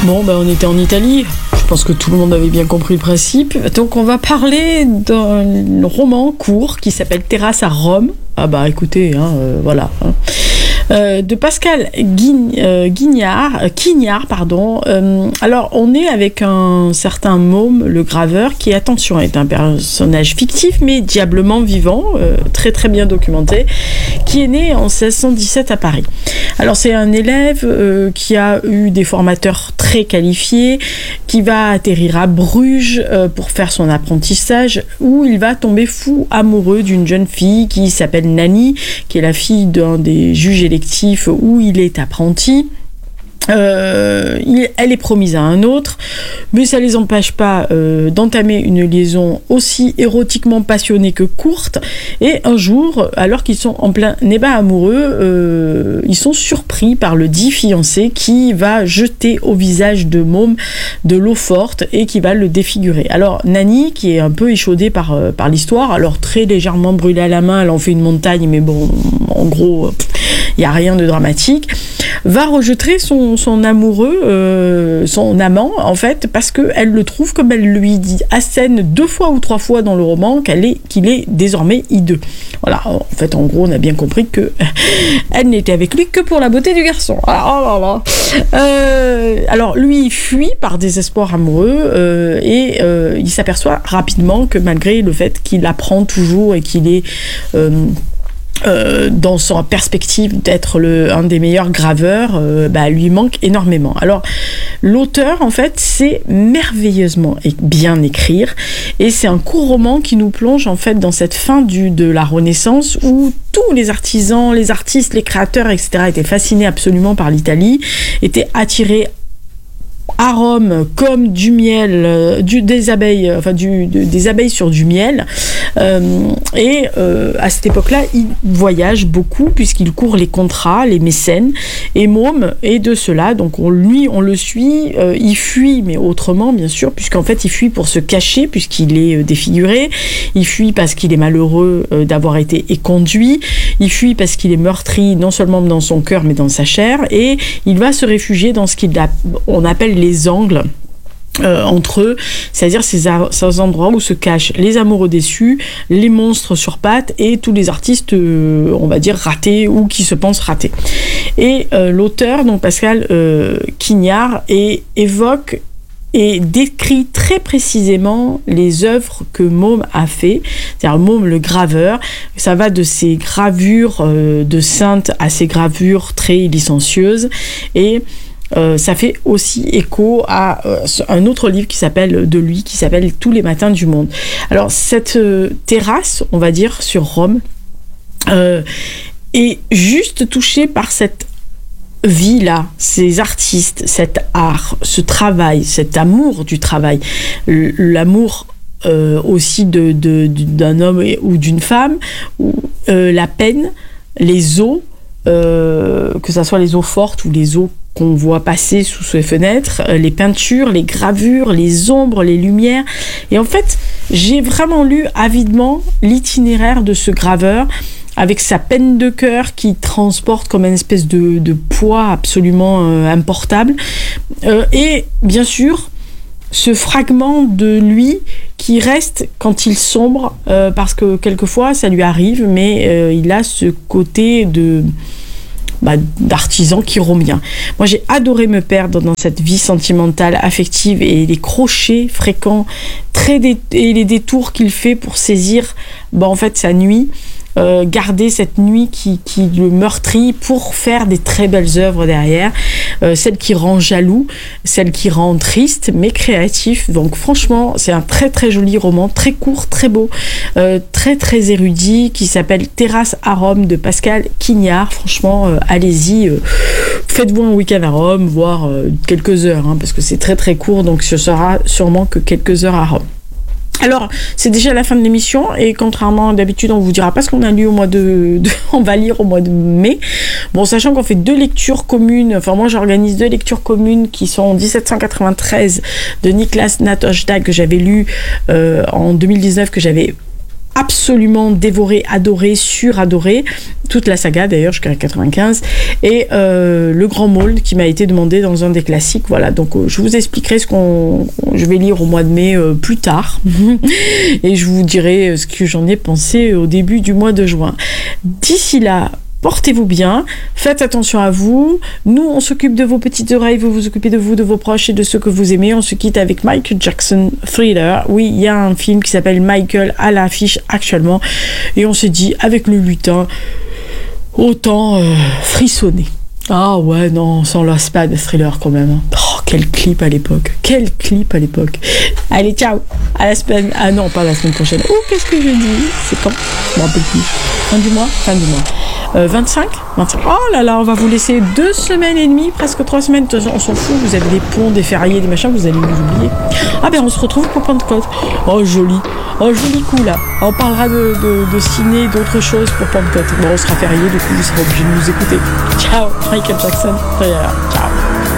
Bon, on était en Italie. Je pense que tout le monde avait bien compris le principe. Donc, on va parler d'un roman court qui s'appelle Terrasse à Rome. Ah bah, écoutez, voilà. De Pascal Quignard. Alors, on est avec un certain Môme, le graveur, qui, attention, est un personnage fictif, mais diablement vivant, très très bien documenté, qui est né en 1617 à Paris. Alors, c'est un élève qui a eu des formateurs très qualifiés, qui va atterrir à Bruges pour faire son apprentissage, où il va tomber fou amoureux d'une jeune fille qui s'appelle Nanny, qui est la fille d'un des juges électifs où il est apprenti. Elle est promise à un autre, mais ça les empêche pas d'entamer une liaison aussi érotiquement passionnée que courte. Et un jour, alors qu'ils sont en plein ébat amoureux, ils sont surpris par le dit fiancé qui va jeter au visage de Môme de l'eau forte et qui va le défigurer. Alors Nanny, qui est un peu échaudée par l'histoire, alors très légèrement brûlée à la main, elle en fait une montagne, mais bon, en gros, il n'y a rien de dramatique, va rejeter son amoureux, son amant, en fait, parce qu'elle le trouve, comme elle lui dit, assène 2 fois ou 3 fois dans le roman, qu'il est désormais hideux. Voilà, en fait, en gros, on a bien compris que elle n'était avec lui que pour la beauté du garçon. Alors lui, il fuit par désespoir amoureux et il s'aperçoit rapidement que malgré le fait qu'il apprend toujours et qu'il est dans sa perspective d'être un des meilleurs graveurs, lui manque énormément. Alors, l'auteur, en fait, sait merveilleusement bien écrire, et c'est un court roman qui nous plonge, en fait, dans cette fin de la Renaissance, où tous les artisans, les artistes, les créateurs, etc., étaient fascinés absolument par l'Italie, étaient attirés à Rome comme du miel, des abeilles, des abeilles sur du miel. À cette époque-là, il voyage beaucoup puisqu'il court les contrats, les mécènes. Et Môme est de cela. Donc on le suit. Il fuit, mais autrement, bien sûr, puisqu'en fait, il fuit pour se cacher puisqu'il est défiguré. Il fuit parce qu'il est malheureux d'avoir été éconduit. Il fuit parce qu'il est meurtri, non seulement dans son cœur, mais dans sa chair. Et il va se réfugier dans ce qu'on appelle les angles entre eux, c'est-à-dire ces endroits où se cachent les amoureux déçus, les monstres sur pattes et tous les artistes, on va dire, ratés ou qui se pensent ratés. Et l'auteur, donc Pascal Quignard, évoque et décrit très précisément les œuvres que Môme a fait, c'est-à-dire Môme le graveur. Ça va de ses gravures de saintes à ses gravures très licencieuses, et ça fait aussi écho à un autre livre qui s'appelle Tous les matins du monde. Alors cette terrasse, on va dire, sur Rome, est juste touchée par cette vie-là, ces artistes, cet art, ce travail, cet amour du travail, l'amour aussi d'un homme ou d'une femme, ou la peine, les eaux, que ça soit les eaux fortes ou les eaux qu'on voit passer sous ses fenêtres, les peintures, les gravures, les ombres, les lumières. Et en fait, j'ai vraiment lu avidement l'itinéraire de ce graveur, avec sa peine de cœur qui transporte comme une espèce de poids absolument importable. Et bien sûr, ce fragment de lui qui reste quand il sombre, parce que quelquefois ça lui arrive, mais il a ce côté d'artisan qui revient. Moi, j'ai adoré me perdre dans cette vie sentimentale, affective, et les crochets fréquents, et les détours qu'il fait pour saisir, en fait, sa nuit. Garder cette nuit qui le meurtrit pour faire des très belles œuvres derrière, celle qui rend jaloux, celle qui rend triste mais créatif. Donc franchement, c'est un très très joli roman, très court, très beau, très très érudit, qui s'appelle Terrasse à Rome de Pascal Quignard. Franchement, allez-y, faites-vous un week-end à Rome, voire quelques heures, parce que c'est très très court, donc ce sera sûrement que quelques heures à Rome. Alors, c'est déjà la fin de l'émission, et contrairement à d'habitude, on vous dira pas ce qu'on a lu on va lire au mois de mai. Bon, sachant qu'on fait 2 lectures communes, moi j'organise 2 lectures communes qui sont 1793 de Niklas Natt Högdag, que j'avais lu en 2019, que j'avais absolument dévoré, adoré, suradoré, toute la saga d'ailleurs jusqu'à 95, et Le Grand Maulne qui m'a été demandé dans un des classiques. Voilà, donc je vous expliquerai je vais lire au mois de mai plus tard, et je vous dirai ce que j'en ai pensé au début du mois de juin. D'ici là, portez-vous bien, faites attention à vous. Nous, on s'occupe de vos petites oreilles, vous vous occupez de vous, de vos proches et de ceux que vous aimez. On se quitte avec Michael Jackson, Thriller. Oui, il y a un film qui s'appelle Michael à l'affiche actuellement. Et on s'est dit, avec le lutin, autant frissonner. Ah ouais, non, on s'en lasse pas de Thriller quand même. Oh, quel clip à l'époque. Quel clip à l'époque. Allez, ciao. À la semaine... Ah non, pas la semaine prochaine. Oh, qu'est-ce que je dis? C'est quand? Je m'en rappelle plus. Fin du mois. 25. Oh là là, on va vous laisser 2 semaines et demie, presque 3 semaines. De toute façon, on s'en fout. Vous avez des ponts, des fériés, des machins, vous allez nous oublier. Ah ben, on se retrouve pour Pentecôte. Oh, joli. Oh, joli coup là. On parlera de ciné, d'autres choses pour Pentecôte. Bon, on sera férié, du coup, vous serez obligés de nous écouter. Ciao, Michael Jackson. Ciao.